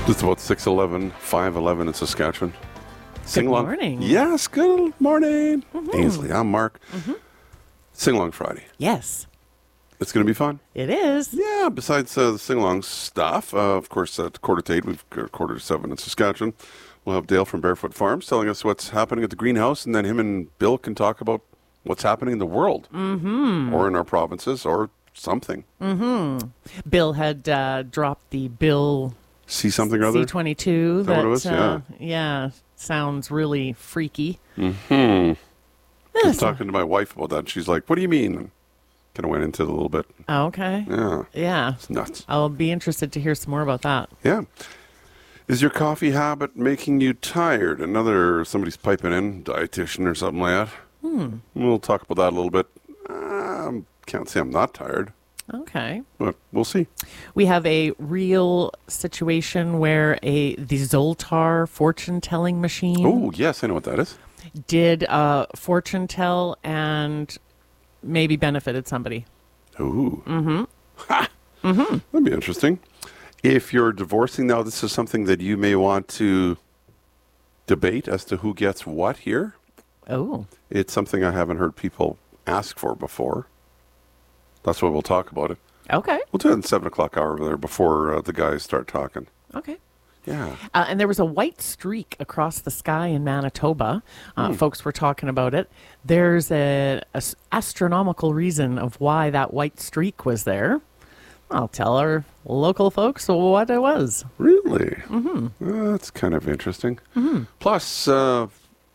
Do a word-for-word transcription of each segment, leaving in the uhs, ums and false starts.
Just about six eleven, five eleven in Saskatchewan. Sing Good along. morning. Yes, good morning. Mm-hmm. Ainsley, I'm Mark. Mm-hmm. Sing along Friday. Yes, It's going to be fun. it is. Yeah, besides uh, the sing along stuff, uh, of course, at quarter to eight, we've got quarter to seven in Saskatchewan. We'll have Dale from Barefoot Farms telling us what's happening at the greenhouse, and then him and Bill can talk about what's happening in the world mm-hmm. or in our provinces or something. Mm-hmm. Bill had uh, dropped the Bill See something or other? C twenty-two. Is that what it was? Uh, yeah, sounds really freaky. Hmm. I was talking to my wife about that, and she's like, what do you mean? And kind of went into it a little bit. Okay. Yeah. Yeah. It's nuts. I'll be interested to hear some more about that. Yeah. Is your coffee habit making you tired? Another, somebody's piping in, dietitian or something like that. Hmm. We'll talk about that a little bit. Um, can't say I'm not tired, Okay. but we'll see. We have a real situation where a the Zoltar fortune-telling machine Oh, yes, I know what that is. did uh, fortune tell and maybe benefited somebody. Ooh. Mm-hmm. Ha! Mm-hmm. That'd be interesting. If you're divorcing now, this is something that you may want to debate as to who gets what here. Oh. It's something I haven't heard people ask for before. That's why we'll talk about it. Okay. We'll do it in the seven o'clock hour over there before uh, the guys start talking. Okay. Yeah. Uh, and there was a white streak across the sky in Manitoba. Uh, Hmm. Folks were talking about it. There's an astronomical reason of why that white streak was there. I'll tell our local folks what it was. Really? Mm-hmm. Uh, that's kind of interesting. Mm-hmm. Plus, uh,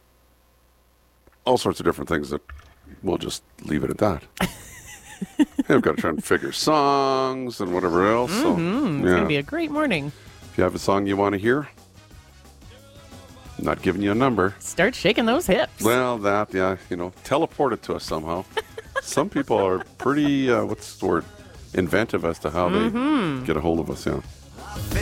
all sorts of different things that we'll just leave it at that. I've got to try and figure songs and whatever else. So, Mm-hmm. It's yeah. going to be a great morning. If you have a song you want to hear, I'm not giving you a number. Start shaking those hips. Well, that, yeah, you know, teleport it to us somehow. Some people are pretty, uh, what's the word, inventive as to how Mm-hmm. they get a hold of us, yeah.